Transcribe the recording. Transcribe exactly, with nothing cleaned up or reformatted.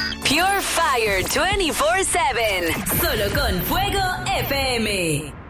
Pure Fire veinticuatro siete. Solo con Fuego F M.